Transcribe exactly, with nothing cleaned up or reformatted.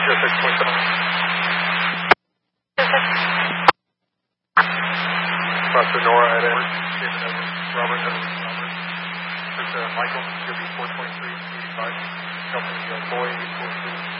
six point seven. Buster Nora at Edward. David Edwards. Robert Edwards. Robert. This is uh, Michael. Q B four twenty-three eighty-five. Company uh, Lloyd.